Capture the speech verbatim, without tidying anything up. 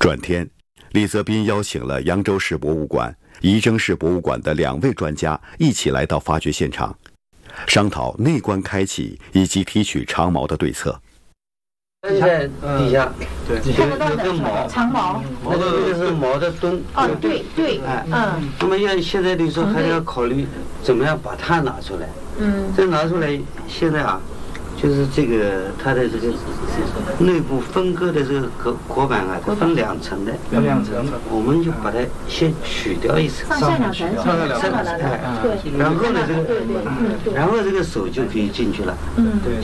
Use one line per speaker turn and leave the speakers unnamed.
转天，李泽斌邀请了扬州市博物馆、仪征市博物馆的两位专家一起来到发掘现场，商讨内棺开启以及提取长矛的对策。
现在底下
对，
有有个矛，
长矛，
那个那个是矛的墩。
哦，对对，
哎，
嗯。
那么要现在你说还要考虑怎么样把它拿出来。
嗯。
这拿出来，现在啊，就是这个它的这个内部分割的这个壳壳板啊，它分两层的。
分两层。
我们就把它先取掉一层。
上下两层，
上下两层。
对。
然后呢，这个，
对对，嗯对。
然后这个手就可以进去了。
嗯，
对。